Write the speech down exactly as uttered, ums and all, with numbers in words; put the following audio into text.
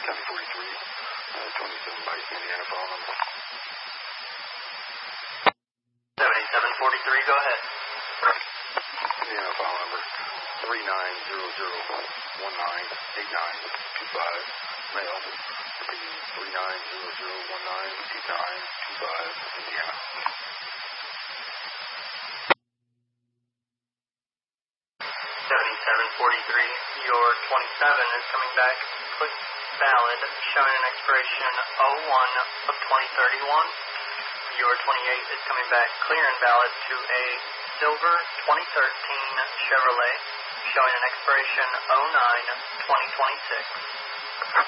seven forty-three, uh, twenty-seven by Indiana file number. seventy-seven forty-three, go ahead. Indiana file number three nine zero zero one nine eight nine two five, male, repeating three nine zero zero one nine eight nine two five, Indiana. seventy-seven forty-three, your twenty-seven is coming back click valid, showing an expiration oh one of twenty thirty-one. Your twenty-eight is coming back clear and valid to a silver twenty thirteen Chevrolet, showing an expiration oh nine twenty twenty-six.